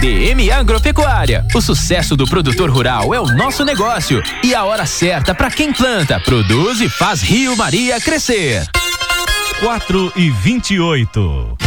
DM Agropecuária. O sucesso do produtor rural é o nosso negócio e a hora certa para quem planta, produz e faz Rio Maria crescer. 4:28.